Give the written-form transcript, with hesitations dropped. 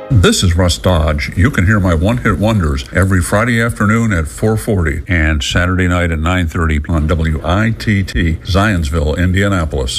This is Russ Dodge. You can hear my one-hit wonders every Friday afternoon at 4:40 and Saturday night at 9:30 on WITT, Zionsville, Indianapolis.